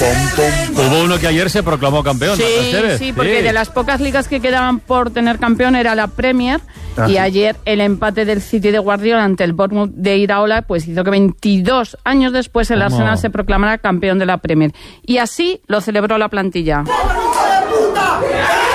Hubo uno que ayer se proclamó campeón. Sí, porque de las pocas ligas que quedaban por tener campeón era la Premier. Y ayer el empate del City de Guardiola ante el Bournemouth de Iraola pues hizo que 22 años después el Arsenal se proclamara campeón de la Premier. Y así lo celebró la plantilla.